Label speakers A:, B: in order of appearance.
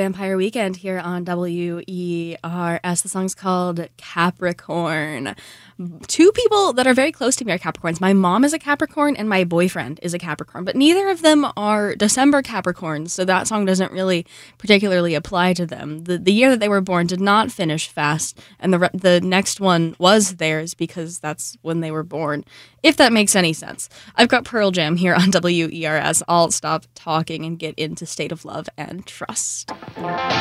A: Vampire Weekend here on WERS. The song's called Capricorn. Two people that are very close to me are Capricorns. My mom is a Capricorn and my boyfriend is a Capricorn, but neither of them are December Capricorns, so that song doesn't really particularly apply to them. The year that they were born did not finish fast, and the next one was theirs because that's when they were born, if that makes any sense. I've got Pearl Jam here on WERS. I'll stop talking and get into State of Love and Trust.